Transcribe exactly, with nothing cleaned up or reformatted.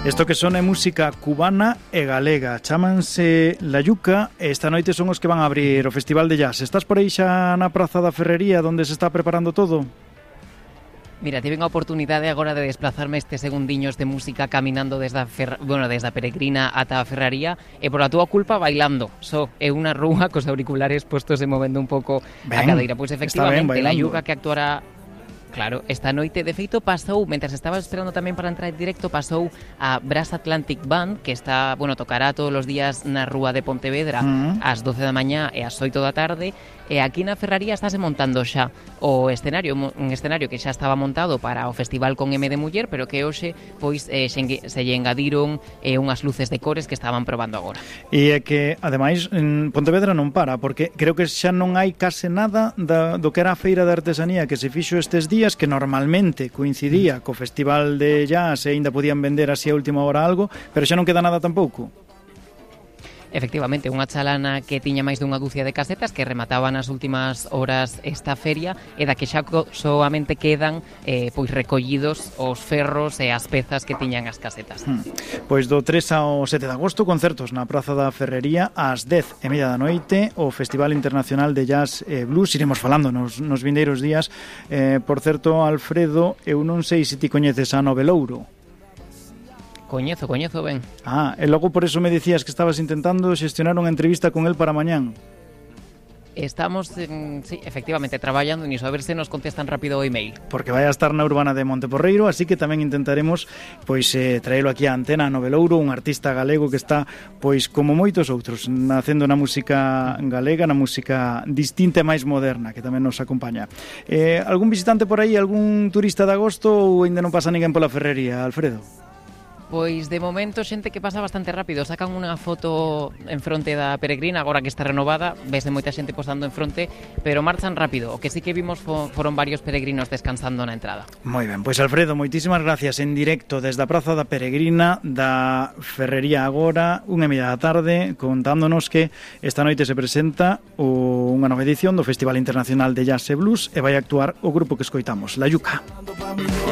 Isto que son é música cubana e galega. Chámanse La Yuca e esta noite son os que van a abrir o Festival de Jazz. Estás por aí xa na Praza da Ferrería, onde se está preparando todo? Mira, tiven a oportunidade agora de desplazarme estes segundiños de música caminando desde a, fer... bueno, desde a Peregrina ata a Ferraría e por a túa culpa bailando. So, é unha rúa cos auriculares postos e movendo un pouco ben, a cadeira. Pois efectivamente, La Yuca que actuará... Claro, esta noite, de feito, pasou, mentras estaba esperando tamén para entrar en directo, pasou a Brass Atlantic Band, que está, bueno, tocará todos os días na rúa de Pontevedra uh-huh. ás doce da mañá e ás oito da tarde, e aquí na Ferraría estáse montando xa o escenario, un escenario que xa estaba montado para o Festival con M de Muller, pero que hoxe, pois, eh, se lle engadiron eh, unhas luces de cores que estaban probando agora. E é que, ademais, en Pontevedra non para, porque creo que xa non hai case nada da, do que era a Feira de Artesanía que se fixo estes días, que normalmente coincidía co Festival de Jazz e aínda podían vender así a última hora algo, pero xa non queda nada tampouco. Efectivamente, unha chalana que tiña máis dunha dúcia de casetas que remataban as últimas horas esta feria e da que xa soamente quedan eh, pois recollidos os ferros e as pezas que tiñan as casetas. Hmm. Pois do tres ao sete de agosto, concertos na Praza da Ferrería ás dez e media da noite, o Festival Internacional de Jazz e Blues. Iremos falando nos, nos vindeiros días. Eh, por certo, Alfredo, eu non sei se ti coñeces a Novelouro. Coñezo, coñezo ben. Ah, e logo por eso me dicías que estabas intentando xestionar unha entrevista con el para mañán. Estamos, en, sí, efectivamente, traballando niso, a ver se nos contestan rápido o email. Porque vai a estar na Urbana de Monteporreiro, así que tamén intentaremos pois eh, traelo aquí á antena a Novelouro, un artista galego que está, pois como moitos outros, nacendo na música galega, na música distinta e máis moderna, que tamén nos acompaña. Eh, algún visitante por aí, algún turista de agosto ou ainda non pasa ninguén pola Ferrería, Alfredo? Pois de momento xente que pasa bastante rápido, sacan unha foto en fronte da Peregrina, agora que está renovada, ves de moita xente posando en fronte, pero marchan rápido. O que sí que vimos fo, foron varios peregrinos descansando na entrada. Moi ben, pois Alfredo, moitísimas gracias en directo desde a Praza da Peregrina da Ferrería agora, unha e media da tarde, contándonos que esta noite se presenta o, unha nova edición do Festival Internacional de Jazz e Blues e vai actuar o grupo que escoitamos, La Yuca.